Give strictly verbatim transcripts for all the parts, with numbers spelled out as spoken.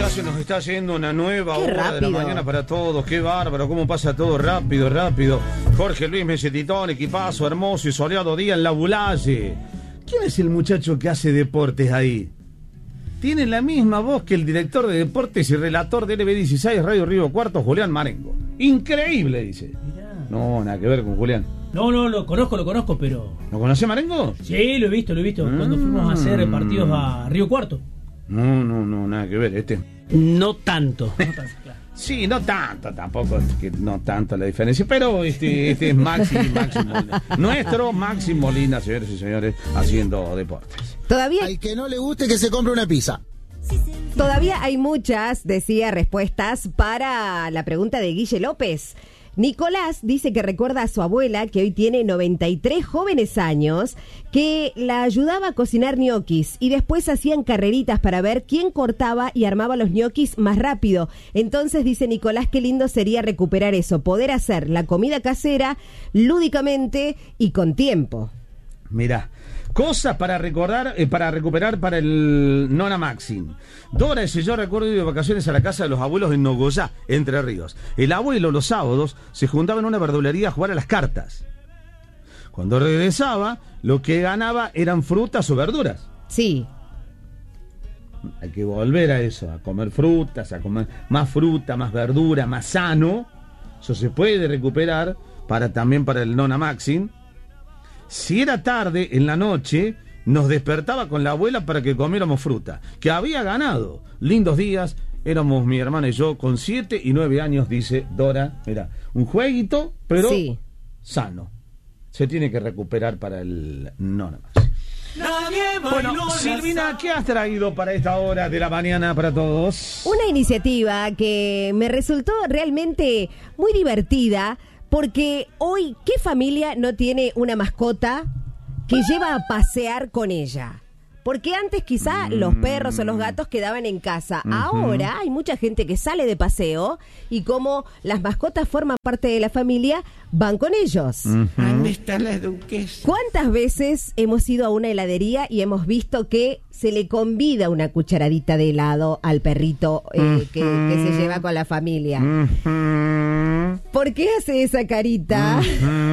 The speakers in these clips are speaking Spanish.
Ya se nos está yendo una nueva Qué hora rápido. de la mañana para todos. Qué bárbaro, cómo pasa todo rápido, rápido. Jorge Luis Mesetitón, equipazo, hermoso y soleado día en la Bulalle. ¿Quién es el muchacho que hace deportes ahí? Tiene la misma voz que el director de deportes y relator de L B dieciséis Radio Río Cuarto, Julián Marengo. Increíble, dice. Mirá. No, nada que ver con Julián. No, no, lo conozco, lo conozco, pero... ¿Lo conoce Marengo? Sí, lo he visto, lo he visto. Mm. Cuando fuimos a hacer partidos a Río Cuarto. No, no, no, nada que ver. Este. No tanto. No tanto, claro. Sí, no tanto, tampoco, es que no tanto la diferencia, pero este, este es Maxi, Maxi Molina. Nuestro Maxi Molina, señores y señores, haciendo deportes. Todavía, Al que no le guste que se compre una pizza. todavía hay muchas, decía, respuestas para la pregunta de Guille López. Nicolás dice que recuerda a su abuela, que hoy tiene noventa y tres jóvenes años, que la ayudaba a cocinar ñoquis y después hacían carreritas para ver quién cortaba y armaba los ñoquis más rápido. Entonces dice Nicolás, qué lindo sería recuperar eso, poder hacer la comida casera lúdicamente y con tiempo. Mirá, cosas para recordar, eh, para recuperar para el Nona Maxim. Dora dice, yo recuerdo ir de vacaciones a la casa de los abuelos en Nogoyá, Entre Ríos. El abuelo los sábados se juntaba en una verdulería a jugar a las cartas. Cuando regresaba, lo que ganaba eran frutas o verduras. Sí. Hay que volver a eso, a comer frutas, a comer más fruta, más verdura, más sano. Eso se puede recuperar para también para el Nona Maxim. Si era tarde, en la noche, nos despertaba con la abuela para que comiéramos fruta, que había ganado. Lindos días, éramos mi hermana y yo con siete y nueve años, dice Dora. Mira, un jueguito, pero Sí. sano. Se tiene que recuperar para el Nona Maxim. Bueno, Silvina, ¿qué has traído para esta hora de la mañana para todos? Una iniciativa que me resultó realmente muy divertida, porque hoy, ¿qué familia no tiene una mascota que lleva a pasear con ella? Porque antes quizá los perros o los gatos quedaban en casa. Ujú. Ahora hay mucha gente que sale de paseo y como las mascotas forman parte de la familia, van con ellos. ¿Dónde está la duquesa? ¿Cuántas veces hemos ido a una heladería y hemos visto que se le convida una cucharadita de helado al perrito eh, que, que se lleva con la familia? ¿Por qué hace esa carita?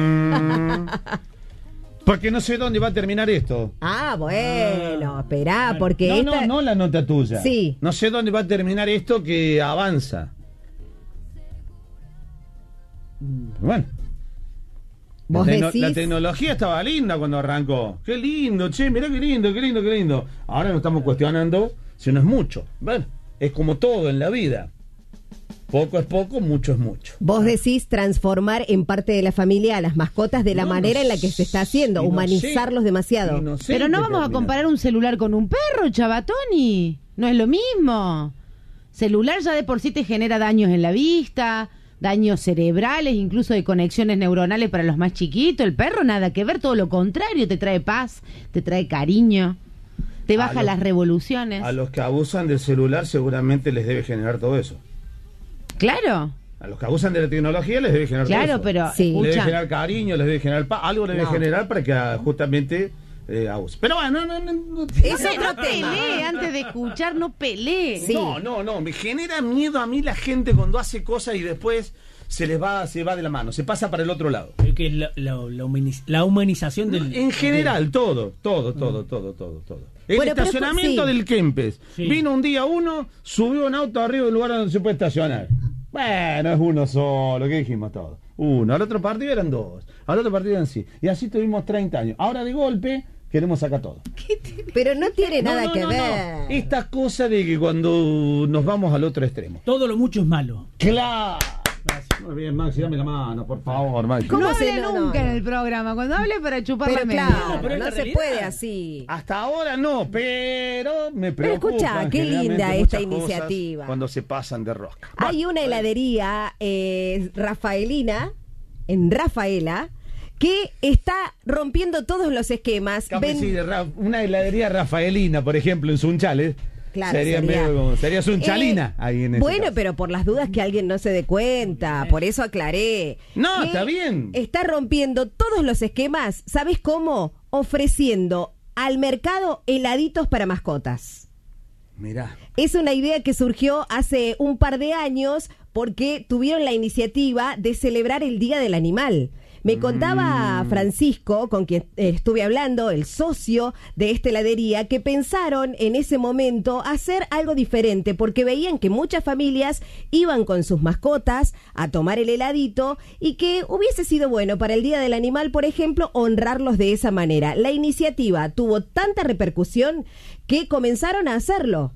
Porque no sé dónde va a terminar esto. Ah, bueno, esperá, porque No, esta... no, no la nota tuya. Sí. No sé dónde va a terminar esto que avanza. Bueno. La, ¿Vos tecno- decís? la tecnología estaba linda cuando arrancó. Qué lindo, che, mirá qué lindo, qué lindo, qué lindo. Ahora nos estamos cuestionando si no es mucho. Bueno, es como todo en la vida. Poco es poco, mucho es mucho. Vos decís transformar en parte de la familia a las mascotas de la No, manera no en la que se está haciendo, sí, no humanizarlos sé. demasiado. Y no sé Pero no qué vamos a termina. comparar un celular con un perro, Chabatoni. No es lo mismo. Celular ya de por sí te genera daños en la vista, daños cerebrales, incluso de conexiones neuronales para los más chiquitos. El perro nada que ver, todo lo contrario, te trae paz, te trae cariño, te A baja los- las revoluciones. A los que abusan del celular seguramente les debe generar todo eso. Claro, A los que abusan de la tecnología les debe generar todo claro, eso. pero Sí. Les debe escucha, generar cariño, les debe generar paz, algo les debe No. generar para que ah, justamente eh, abuse. Pero bueno, no, no, no, no, Es no, otro no tema. pelee antes de escuchar, no pelee. Sí. no, no, no, me genera miedo a mí la gente cuando hace cosas y después se les va, se va de la mano, se pasa para el otro lado. Creo que es la, la, la, humaniz- la humanización del... En general, todo, todo, todo, todo, todo, todo. El Bueno, pero estacionamiento sí. del Kempes. Sí. Vino un día uno, subió un auto arriba del lugar donde se puede estacionar. Bueno, es uno solo, ¿qué dijimos todos? Uno, al otro partido eran dos, al otro partido eran sí. Y así tuvimos treinta años. Ahora de golpe queremos sacar todo. Pero no tiene No, nada no, que no, ver. no. Esta cosa de que cuando nos vamos al otro extremo. Todo lo mucho es malo. ¡Claro! Muy bien, Maxi, dame la mano, por favor, Maxi. ¿Cómo No hable se- no, nunca no, no. en el programa? Cuando hable para chupar Pero la media. claro, No, pero es no la se realidad. puede así. Hasta ahora no, pero me Pero preocupa. escucha, qué linda esta iniciativa. Cuando se pasan de rosca. Hay una heladería eh, rafaelina, en Rafaela, que está rompiendo todos los esquemas. Capaz, Ven- sí, de Ra- una heladería rafaelina, por ejemplo, en Sunchales. Claro, sería, sería- medio como- sería Sunchalina Eh, ahí en ese Bueno, caso. pero por las dudas que alguien no se dé cuenta, por eso aclaré. No, que está bien. Está rompiendo todos los esquemas, ¿sabes cómo? Ofreciendo al mercado heladitos para mascotas. Mirá. Es una idea que surgió hace un par de años porque tuvieron la iniciativa de celebrar el Día del Animal. Me contaba Francisco, con quien estuve hablando, el socio de esta heladería, que pensaron en ese momento hacer algo diferente porque veían que muchas familias iban con sus mascotas a tomar el heladito y que hubiese sido bueno para el Día del Animal, por ejemplo, honrarlos de esa manera. La iniciativa tuvo tanta repercusión que comenzaron a hacerlo.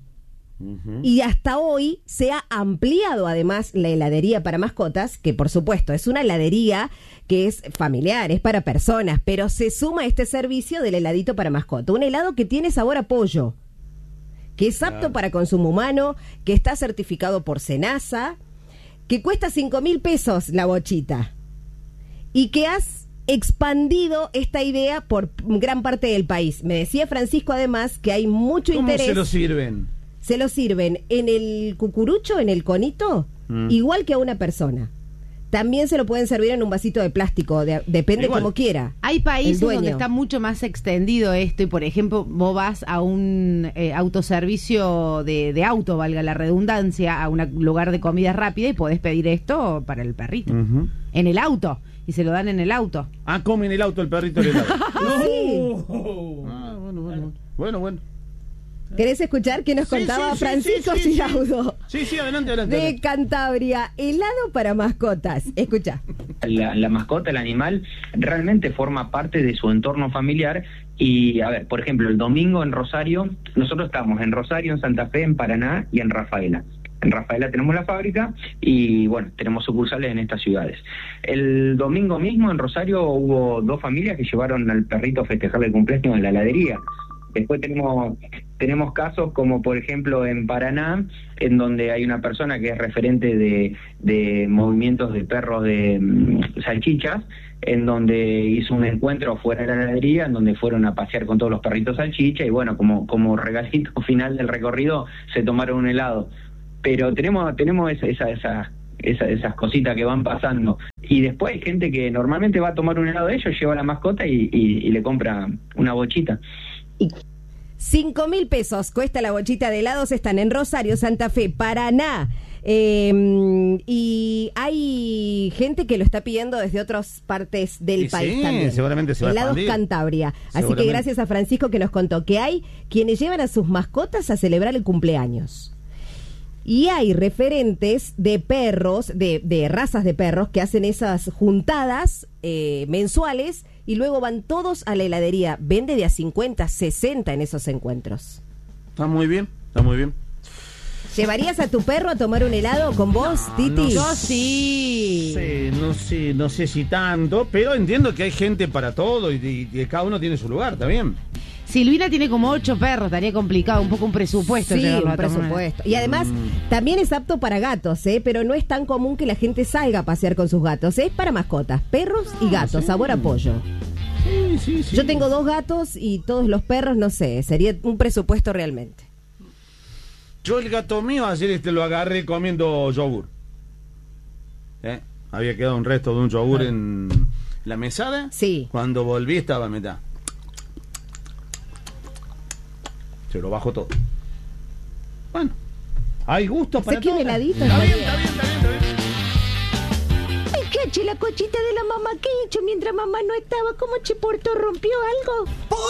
Y hasta hoy se ha ampliado además la heladería para mascotas, que por supuesto es una heladería que es familiar, es para personas, pero se suma este servicio del heladito para mascota. Un helado que tiene sabor a pollo, que es apto claro. para consumo humano, que está certificado por Senasa, que cuesta cinco mil pesos la bochita y que has expandido esta idea por gran parte del país. Me decía Francisco además que hay mucho ¿Cómo interés. se lo sirven? Se lo sirven en el cucurucho, en el conito, mm. igual que a una persona. También se lo pueden servir en un vasito de plástico, de, depende igual. Como quiera. Hay países donde está mucho más extendido esto y, por ejemplo, vos vas a un eh, autoservicio de, de auto, valga la redundancia, a un lugar de comida rápida y podés pedir esto para el perrito. Uh-huh. En el auto. Y se lo dan en el auto. Ah, come en el auto el perrito el helado. No. Sí. Ah, bueno, bueno. Bueno, bueno. ¿Querés escuchar qué nos sí, contaba sí, Francisco sí, sí, Giraudo? Sí, sí, adelante, adelante. De adelante. Cantabria, helado para mascotas. Escucha. La, la mascota, el animal, realmente forma parte de su entorno familiar. Y, a ver, por ejemplo, el domingo en Rosario, nosotros estamos en Rosario, en Santa Fe, en Paraná y en Rafaela. En Rafaela tenemos la fábrica y, bueno, tenemos sucursales en estas ciudades. El domingo mismo en Rosario hubo dos familias que llevaron al perrito a festejarle el cumpleaños en la heladería. Después tenemos tenemos casos como, por ejemplo, en Paraná, en donde hay una persona que es referente de, de movimientos de perros de um, salchichas, en donde hizo un encuentro fuera de la heladería, en donde fueron a pasear con todos los perritos salchicha, y bueno, como, como regalito final del recorrido, se tomaron un helado. Pero tenemos tenemos esa, esa, esa, esa, esas cositas que van pasando. Y después hay gente que normalmente va a tomar un helado de ellos, lleva la mascota y, y, y le compra una bochita. Cinco mil pesos cuesta la bochita de helados. Están en Rosario, Santa Fe, Paraná. Eh, y hay gente que lo está pidiendo desde otras partes del y país sí, también. Seguramente se va Helados a expandir. Cantabria. Así que gracias a Francisco que nos contó que hay quienes llevan a sus mascotas a celebrar el cumpleaños. Y hay referentes de perros, de, de razas de perros, que hacen esas juntadas eh, mensuales y luego van todos a la heladería. Vende de a cincuenta, sesenta en esos encuentros. Está muy bien, está muy bien. ¿Llevarías a tu perro a tomar un helado con vos, no, Titi? No Yo sí. sé, no sé, no sé si tanto, pero entiendo que hay gente para todo y, y, y cada uno tiene su lugar, ¿está bien? Silvina tiene como ocho perros, estaría complicado, un poco un presupuesto. Sí, llevarlo un a tomar. presupuesto. Y además, Mm. también es apto para gatos, ¿eh? Pero no es tan común que la gente salga a pasear con sus gatos. Es para mascotas, perros y gatos, sí. sabor a pollo. Sí, sí, sí. Yo tengo dos gatos y todos los perros, no sé, sería un presupuesto realmente. Yo el gato mío ayer este lo agarré comiendo yogur. ¿Eh? Había quedado un resto de un yogur en la mesada. Sí. Cuando volví estaba a mitad. Se lo bajo todo. Bueno, hay gustos para Sé que un todo. heladito Está es bien, muy está bien, está bien, está bien. Ay, cache, la cochita de la mamá, ¿qué he hecho mientras mamá no estaba? ¿Cómo Chiporto rompió algo?